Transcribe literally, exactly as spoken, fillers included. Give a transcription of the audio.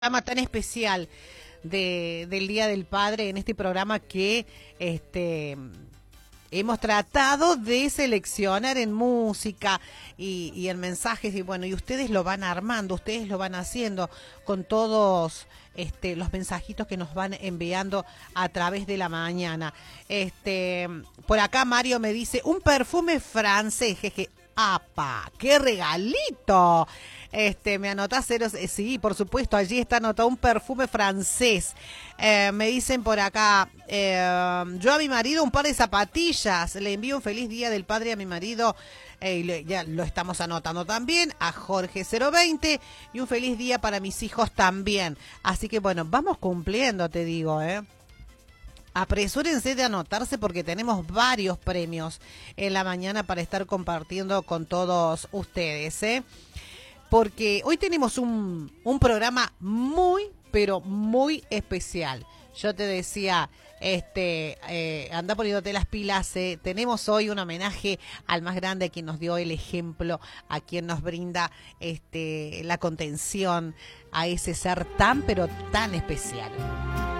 Programa tan especial de, del Día del Padre, en este programa que este hemos tratado de seleccionar en música y, y en mensajes, y bueno, y ustedes lo van armando, ustedes lo van haciendo con todos este los mensajitos que nos van enviando a través de la mañana. Este, por acá Mario me dice, un perfume francés, jeje. ¡Apa! ¡Qué regalito! Este, me anotás ceros, eh, sí, por supuesto, allí está anotado un perfume francés. Eh, me dicen por acá, eh, yo a mi marido un par de zapatillas, le envío un feliz día del padre a mi marido, eh, y le, ya lo estamos anotando también, a Jorge cero veinte, y un feliz día para mis hijos también. Así que bueno, vamos cumpliendo, te digo, ¿eh? Apresúrense de anotarse porque tenemos varios premios en la mañana para estar compartiendo con todos ustedes, ¿eh? Porque hoy tenemos un, un programa muy, pero muy especial. Yo te decía, este, eh, anda poniéndote las pilas, ¿eh? Tenemos hoy un homenaje al más grande, a quien nos dio el ejemplo, a quien nos brinda este, la contención, a ese ser tan, pero tan especial.